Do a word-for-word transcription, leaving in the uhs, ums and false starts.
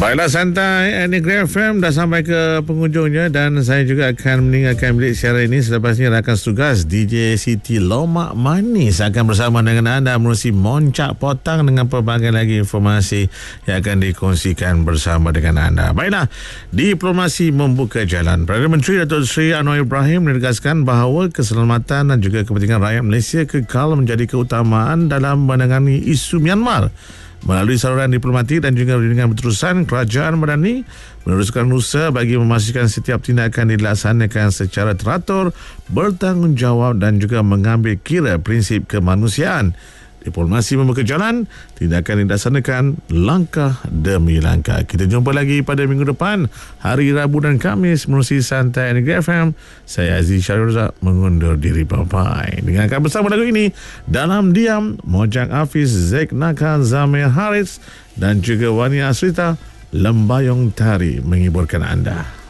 Baiklah, santai Negeri F M dah sampai ke penghujungnya dan saya juga akan meninggalkan bilik siaran ini. Selepasnya rakan setugas D J Siti Lomak Manis akan bersama dengan anda menerusi Moncak Potang dengan pelbagai lagi informasi yang akan dikongsikan bersama dengan anda. Baiklah, diplomasi membuka jalan. Perdana Menteri Datuk Seri Anwar Ibrahim menegaskan bahawa keselamatan dan juga kepentingan rakyat Malaysia kekal menjadi keutamaan dalam menangani isu Myanmar. Melalui saluran diplomatik dan juga dengan berterusan, kerajaan berani meneruskan usaha bagi memastikan setiap tindakan dilaksanakan secara teratur, bertanggungjawab dan juga mengambil kira prinsip kemanusiaan. Diplomasi membuka jalan, tindakan dilaksanakan langkah demi langkah. Kita jumpa lagi pada minggu depan, hari Rabu dan Khamis menerusi Santai Negeri F M. Saya Aziz Syarul Razak mengundur diri. Bye-bye. Dengarkan bersama lagu ini Dalam Diam, Mojang Hafiz, Zek Naka, Zamir Haris dan juga Wani Asrita, Lembayung Tari menghiburkan anda.